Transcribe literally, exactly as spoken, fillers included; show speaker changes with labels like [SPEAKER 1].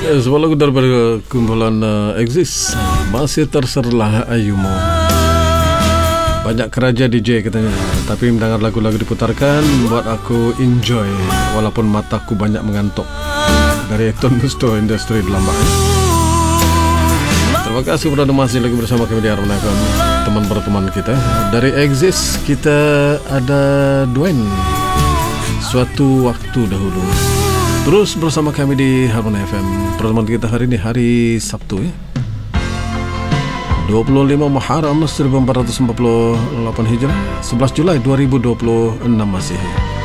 [SPEAKER 1] Eh, sebuah lagu daripada kumpulan uh, Exist, Masih Terserlah Ayumu. Banyak keraja D J katanya, tapi mendengar lagu-lagu diputarkan buat aku enjoy walaupun mataku banyak mengantuk. Dari Ton Musto Industri Delambak. Terima kasih kerana masih lagi bersama kami di Harmony F M, teman berteman kita. Dari Exist kita ada Dwayne, Suatu Waktu Dahulu. Terus bersama kami di Harmony F M. Pertemuan kita hari ini hari Sabtu ya, dua puluh lima Muharram seribu empat ratus empat puluh lapan Hijrah, sebelas Julai dua ribu dua puluh enam Masehi.